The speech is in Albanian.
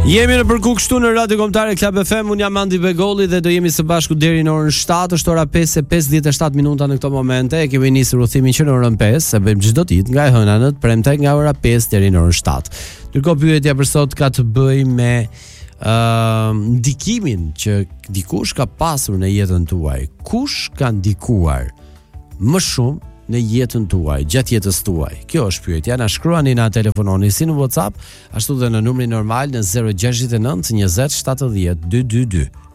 Jemi në përku kështu në Radio Kombëtare Club FM. Unë jam Andi Begolli dhe do jemi së bashku deri në orën 7. Është ora 5:57 minuta në këto momente. E kemi nisur udhimin që në orën 5, e bëjmë çdo ditë nga e hëna në të premte nga ora 5 deri në orën 7. Ndërkohë pyetja për sot ka të bëjë me ndikimin që dikush ka pasur në jetën tuaj. Kush ka ndikuar më shumë në jetën tuaj, gjatë jetës tuaj? Kjo është pyetja. Na shkruani, na telefononi si në WhatsApp, ashtu dhe në numrin normal në 069 20 70 222.